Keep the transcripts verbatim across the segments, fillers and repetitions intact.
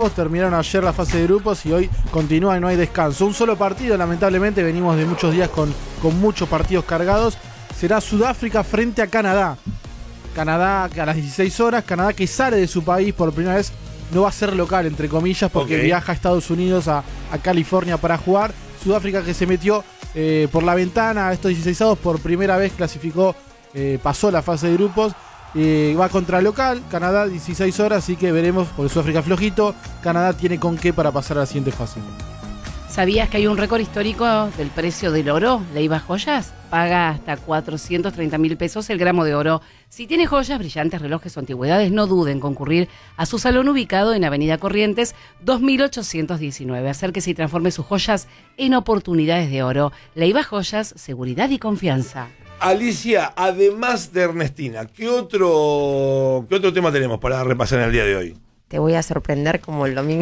octavos, terminaron ayer la fase de grupos y hoy continúa y no hay descanso. Un solo partido, lamentablemente, venimos de muchos días con, con muchos partidos cargados. Será Sudáfrica frente a Canadá. Canadá a las dieciséis horas, Canadá que sale de su país por primera vez, no va a ser local, entre comillas, porque okay. viaja a Estados Unidos, a, a California para jugar. Sudáfrica que se metió eh, por la ventana a estos dieciséisavos, por primera vez clasificó, eh, pasó la fase de grupos. Eh, va contra local, Canadá dieciséis horas, así que veremos, porque Sudáfrica flojito, Canadá tiene con qué para pasar a la siguiente fase. ¿Sabías que hay un récord histórico del precio del oro? Leiva Joyas paga hasta cuatrocientos treinta mil pesos el gramo de oro. Si tiene joyas, brillantes, relojes o antigüedades, no duden en concurrir a su salón ubicado en Avenida Corrientes dos mil ochocientos diecinueve. Acérquese y transforme sus joyas en oportunidades de oro. Leiva Joyas, seguridad y confianza. Alicia, además de Ernestina, ¿qué otro, ¿qué otro tema tenemos para repasar en el día de hoy? Te voy a sorprender como el domingo.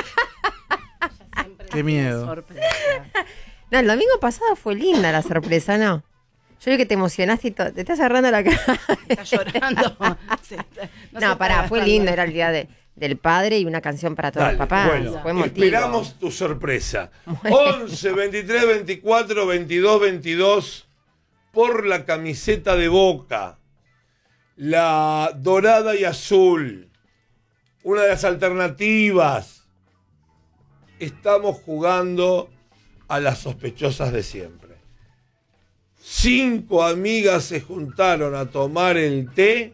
Qué miedo. No, el domingo pasado fue linda la sorpresa, ¿no? Yo creo que te emocionaste y todo. Te estás agarrando la cara. Estás llorando. No, no pará, fue lindo. Era el día de, del padre y una canción para todos Dale, los papás. Bueno, fue emotivo. Esperamos tu sorpresa. once, veintitrés, veinticuatro, veintidós, veintidós por la camiseta de Boca. La dorada y azul. Una de las alternativas. Estamos jugando a las sospechosas de siempre. Cinco amigas se juntaron a tomar el té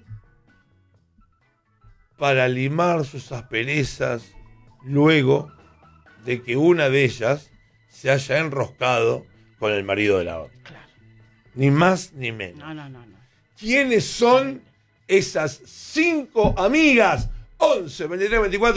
para limar sus asperezas luego de que una de ellas se haya enroscado con el marido de la otra. Claro. Ni más ni menos. No, no, no, no. ¿Quiénes son esas cinco amigas? once, veintitrés, veinticuatro